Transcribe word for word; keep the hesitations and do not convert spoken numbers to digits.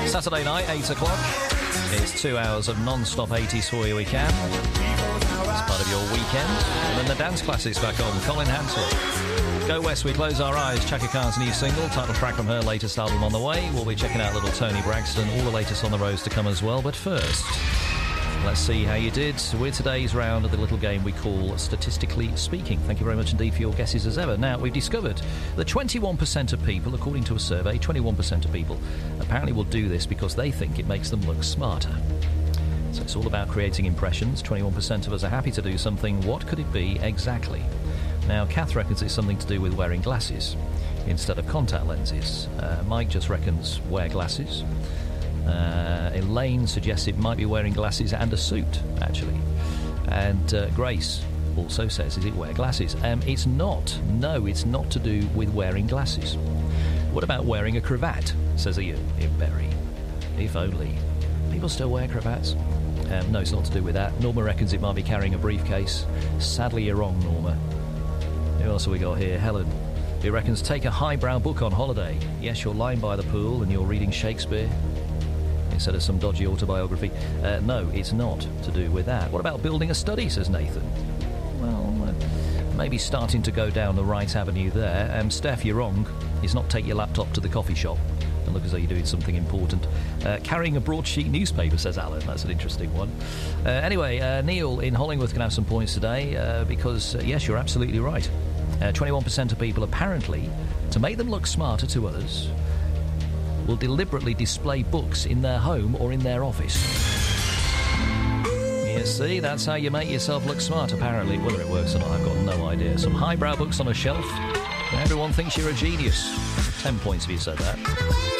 Saturday night, eight o'clock. It's two hours of non-stop eighties for you, we can. It's part of your weekend. And then the dance classics back on. Colin Hansel. Go West, we close our eyes. Chaka Khan's new single, title track from her latest album on the way. We'll be checking out little Tony Braxton, all the latest on the roads to come as well. But first, let's see how you did with today's round of the little game we call Statistically Speaking. Thank you very much indeed for your guesses as ever. Now, we've discovered that twenty-one percent of people, according to a survey, twenty-one percent of people apparently will do this because they think it makes them look smarter. So it's all about creating impressions. twenty-one percent of us are happy to do something. What could it be exactly? Now, Kath reckons it's something to do with wearing glasses instead of contact lenses. Uh, Mike just reckons wear glasses. Uh, Elaine suggests it might be wearing glasses and a suit, actually. And uh, Grace also says, is it wear glasses? Um, it's not. No, it's not to do with wearing glasses. What about wearing a cravat, says Ian in Bury. If only. People still wear cravats? Um, no, it's not to do with that. Norma reckons it might be carrying a briefcase. Sadly, you're wrong, Norma. Who else have we got here? Helen, who reckons take a highbrow book on holiday. Yes, you're lying by the pool and you're reading Shakespeare instead of some dodgy autobiography. Uh, no, it's not to do with that. What about building a study, says Nathan? Well, uh, maybe starting to go down the right avenue there. Um, Steph, you're wrong. It's not take your laptop to the coffee shop and look as though you're doing something important. Uh, carrying a broadsheet newspaper, says Alan. That's an interesting one. Uh, anyway, uh, Neil in Hollingworth can have some points today uh, because, uh, yes, you're absolutely right. Uh, twenty-one percent of people, apparently, to make them look smarter to others, will deliberately display books in their home or in their office. You see, that's how you make yourself look smart, apparently. Whether it works or not, I've got no idea. Some highbrow books on a shelf, and everyone thinks you're a genius. Ten points if you said that.